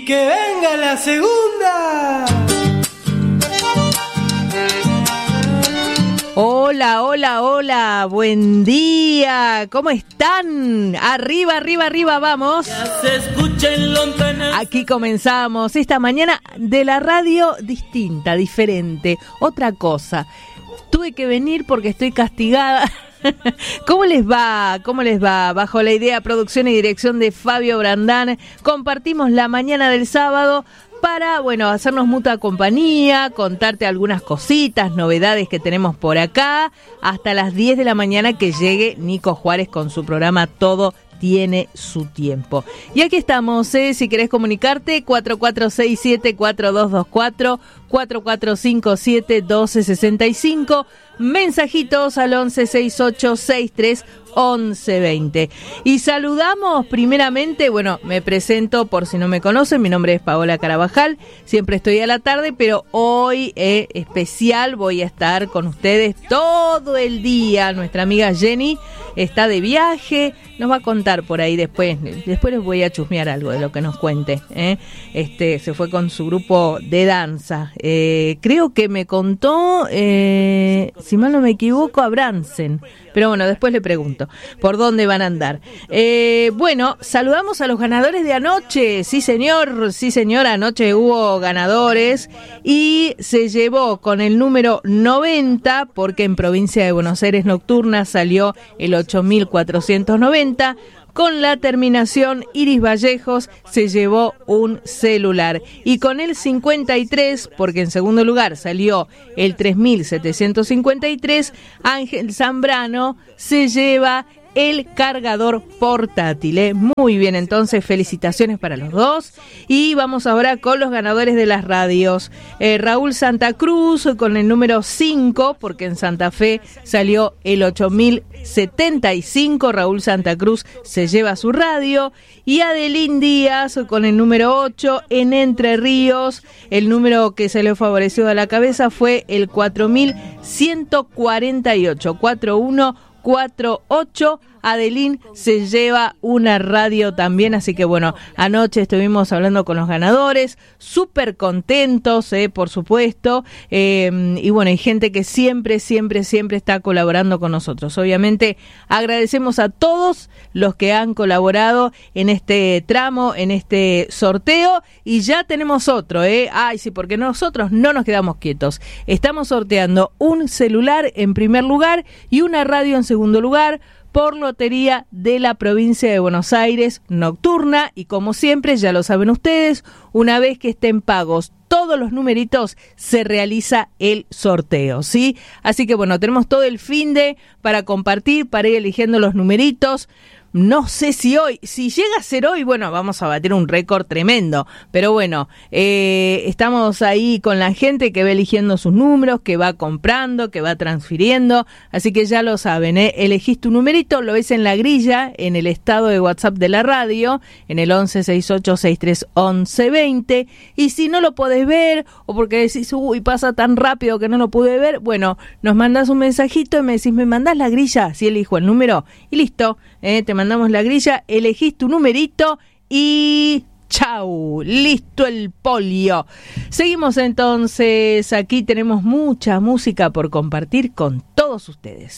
Y que venga la segunda. Hola, hola, hola, buen día, ¿cómo están? Arriba, arriba, arriba, vamos. Ya se escucha en lontanas. Aquí comenzamos esta mañana de la radio distinta, diferente, otra cosa. Tuve que venir porque estoy castigada. ¿Cómo les va? ¿Cómo les va? Bajo la idea, producción y dirección de Fabio Brandán, compartimos la mañana del sábado para, bueno, hacernos mutua compañía, contarte algunas cositas, novedades que tenemos por acá, hasta las 10 de la mañana que llegue Nico Juárez con su programa Todo tiene su tiempo. Y aquí estamos, si querés comunicarte, 4467-4224, 4457-1265, mensajitos al 1168-63-1120. Y saludamos primeramente, bueno, me presento por si no me conocen, mi nombre es Paola Carabajal, siempre estoy a la tarde, pero hoy especial voy a estar con ustedes todo el día. Nuestra amiga Jenny está de viaje, nos va a contar por ahí después les voy a chusmear algo de lo que nos cuente, se fue con su grupo de danza, creo que me contó, si mal no me equivoco, a Bransen, pero bueno, después le pregunto por dónde van a andar. Bueno, saludamos a los ganadores de anoche. Sí señor, anoche hubo ganadores y se llevó con el número 90, porque en Provincia de Buenos Aires Nocturna salió el 8490. Con la terminación Iris Vallejos se llevó un celular. Y con el 53, porque en segundo lugar salió el 3753, Ángel Zambrano se lleva el cargador portátil. Muy bien, entonces felicitaciones para los dos. Y vamos ahora con los ganadores de las radios. Raúl Santa Cruz con el número 5, porque en Santa Fe salió el 8075. Raúl Santa Cruz se lleva su radio. Y Adelín Díaz con el número 8 en Entre Ríos. El número que se le favoreció a la cabeza fue el 4148. 4148. Adelín se lleva una radio también, así que bueno, anoche estuvimos hablando con los ganadores, súper contentos, por supuesto, y bueno, hay gente que siempre está colaborando con nosotros. Obviamente agradecemos a todos los que han colaborado en este tramo, en este sorteo, y ya tenemos otro, ay sí, porque nosotros no nos quedamos quietos, estamos sorteando un celular en primer lugar y una radio en segundo lugar, por lotería de la Provincia de Buenos Aires Nocturna, y como siempre, ya lo saben ustedes, una vez que estén pagos todos los numeritos, se realiza el sorteo, ¿sí? Así que bueno, tenemos todo el finde para compartir, para ir eligiendo los numeritos. No sé si llega a ser hoy, bueno, vamos a batir un récord tremendo, pero bueno, estamos ahí con la gente que va eligiendo sus números, que va comprando, que va transfiriendo, así que ya lo saben, elegís tu numerito, lo ves en la grilla, en el estado de WhatsApp de la radio, en el 1168631120, y si no lo podés ver, o porque decís, pasa tan rápido que no lo pude ver, bueno, nos mandás un mensajito y me decís, me mandás la grilla, si elijo el número, y listo, te mandamos la grilla, elegís tu numerito y chau, listo el polio. Seguimos entonces, aquí tenemos mucha música por compartir con todos ustedes.